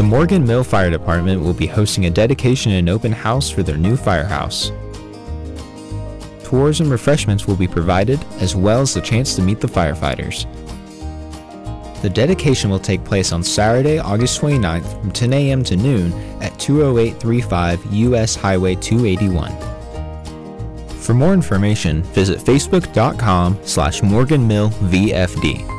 The Morgan Mill Fire Department will be hosting a dedication and open house for their new firehouse. Tours and refreshments will be provided, as well as the chance to meet the firefighters. The dedication will take place on Saturday, August 29th from 10 a.m. to noon at 20835 U.S. Highway 281. For more information, visit facebook.com/morganmillvfd.